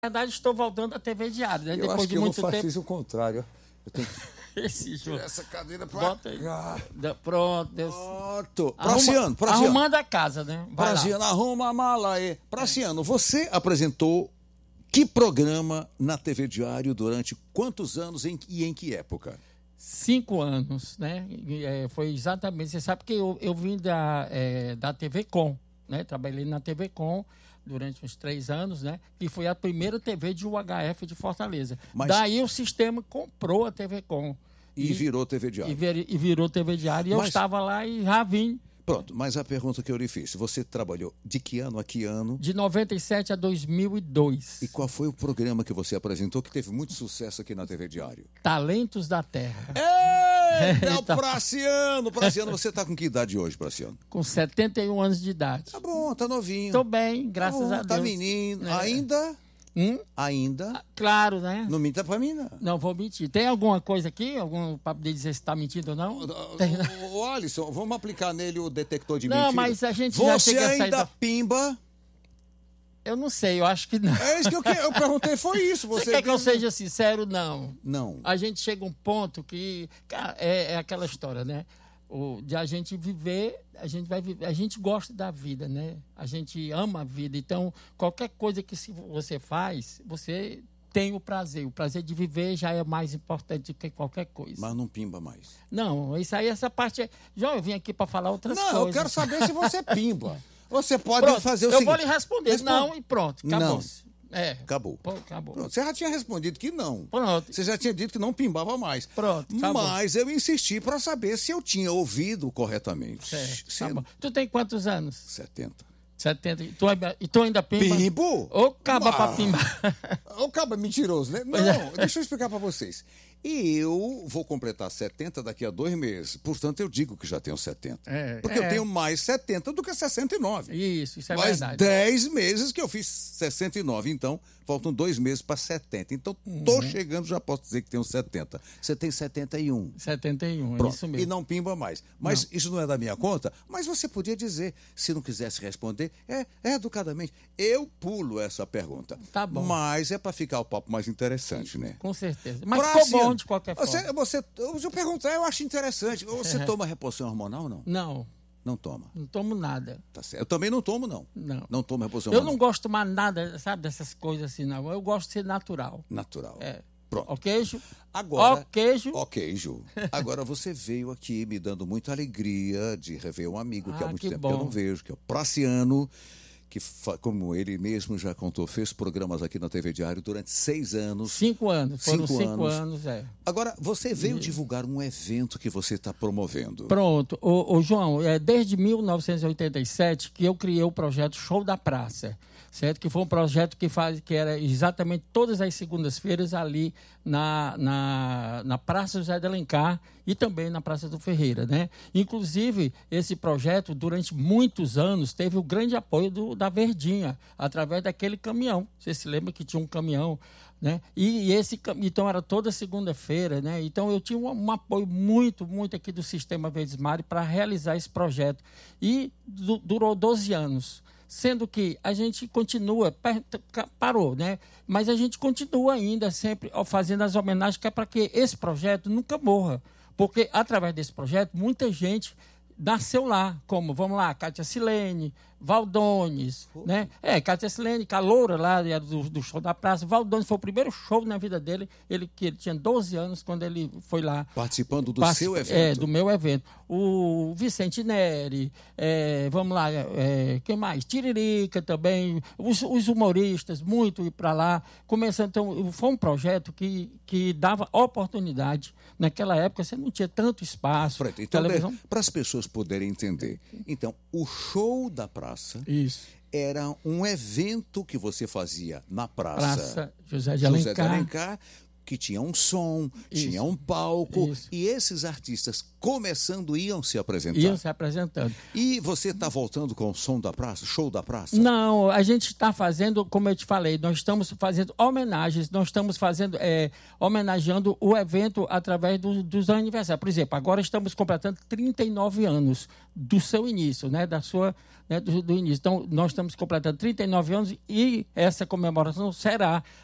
verdade, estou voltando à TV Diário, né? Eu Depois acho de que muito eu tempo. fiz o contrário. Eu tenho que Esse jogo. tirar essa cadeira pra Bota aí. cá. Pronto, Deus. Pronto. Praciano. Arrumando a casa, né? Vai lá. Praciano, arruma a mala aí. Praciano, você apresentou que programa na TV Diário durante quantos anos e em que época? 5 anos, né? Foi exatamente. Você sabe que eu vim da TV Com, né? Trabalhei na TV Com durante uns 3 anos, né? E foi a primeira TV de UHF de Fortaleza. Daí o sistema comprou a TV Com. E virou TV Diário. E virou TV Diário. E eu estava lá e já vim. Pronto, mas a pergunta que eu lhe fiz, você trabalhou de que ano a que ano? De 97 a 2002. E qual foi o programa que você apresentou que teve muito sucesso aqui na TV Diário? Talentos da Terra. Eita, Praciano! Praciano, você está com que idade hoje, Praciano? Com 71 anos de idade. Tá bom, tá novinho. Estou bem, graças a Deus. Tá menino. Ainda? Ainda? Claro, né? Não minta pra mim, não. Não vou mentir. Tem alguma coisa aqui? Algum para poder dizer se está mentindo ou não? Ô, Alisson, vamos aplicar nele o detector de mentira? Não, mas a gente já Você chega a sair ainda pimba? Eu não sei, eu acho que não. É isso que eu perguntei, foi isso. Você quer que eu seja sincero? Não. Não. A gente chega a um ponto que... Cara, é aquela história, né? De a gente viver, a gente vai viver, a gente gosta da vida, né? A gente ama a vida. Então, qualquer coisa que você faz, você tem o prazer. O prazer de viver já é mais importante do que qualquer coisa. Mas não pimba mais. Não, isso aí, essa parte... João, eu vim aqui para falar outras coisas. Não, eu quero saber se você pimba. Você pode fazer o seguinte... Eu vou lhe responder. Não e pronto, acabou. Não. Acabou. Acabou. Pronto, você já tinha respondido que não. Pronto. Você já tinha dito que não pimbava mais. Pronto, acabou. Mas eu insisti para saber se eu tinha ouvido corretamente. Certo. Tu tem quantos anos? 70. 70. E tu ainda pimba? Pimbo? Ou caba pra pimbar? Ou caba mentiroso, né? Não, deixa eu explicar para vocês. E eu vou completar 70 daqui a 2 meses. Portanto, eu digo que já tenho 70. Porque eu tenho mais 70 do que 69. Isso é mais verdade. 10 meses que eu fiz 69. Então, faltam 2 meses para 70. Então, tô chegando, já posso dizer que tenho 70. Você tem 71. 71, Pronto. É isso mesmo. E não pimba mais. Mas isso não é da minha conta. Mas você podia dizer, se não quisesse responder, educadamente. Eu pulo essa pergunta. Tá bom. Mas é para ficar o papo mais interessante, né? Com certeza. Mas ficou bom de qualquer forma. Eu perguntar, eu acho interessante. Você toma reposição hormonal ou não? Não. Não toma? Não tomo nada. Tá certo. Eu também não tomo, não. Não. Não tomo reposição Eu hormonal. não gosto de tomar nada, sabe, dessas coisas assim, não. Eu gosto de ser natural. Natural. Pronto. Ó queijo. Agora, ó queijo. Ó queijo. Agora você veio aqui me dando muita alegria de rever um amigo que há muito tempo que eu não vejo, que é o Praciano, que, como ele mesmo já contou, fez programas aqui na TV Diário durante 6 anos. 5 anos. Foram 5 anos, Agora, você veio divulgar um evento que você está promovendo. Pronto. Ô, João, desde 1987 que eu criei o projeto Show da Praça, certo? Que foi um projeto que era exatamente todas as segundas-feiras ali na Praça José de Alencar e também na Praça do Ferreira, né? Inclusive, esse projeto, durante muitos anos, teve o grande apoio da Verdinha, através daquele caminhão. Você se lembra que tinha um caminhão, né? Então, era toda segunda-feira, né? Então, eu tinha um apoio muito aqui do Sistema Verdes Mares para realizar esse projeto. E durou 12 anos. Sendo que a gente continua, parou, né? Mas a gente continua ainda sempre fazendo as homenagens, que é para que esse projeto nunca morra. Porque, através desse projeto, muita gente nasceu lá, como, vamos lá, Cátia Silene, Valdones, né? Cátia Silene, caloura lá do Show da Praça. Valdones foi o primeiro show na vida dele, ele tinha 12 anos quando ele foi lá. Participando do seu evento? Do meu evento. O Vicente Neri, vamos lá, quem mais? Tiririca também, os humoristas, muito ir para lá. Começando, então, foi um projeto que dava oportunidade. Naquela época você não tinha tanto espaço. Então, para as pessoas poderem entender. Então, o Show da Praça era um evento que você fazia na Praça José de Alencar, que tinha um som, tinha um palco, e esses artistas começando iam se apresentar. Iam se apresentando. E você está voltando com o som da praça, show da praça? Não, a gente está fazendo, como eu te falei, nós estamos fazendo homenagens, nós estamos fazendo, homenageando o evento através dos aniversários. Por exemplo, agora estamos completando 39 anos do seu início, né, do início. Então, nós estamos completando 39 anos e essa comemoração será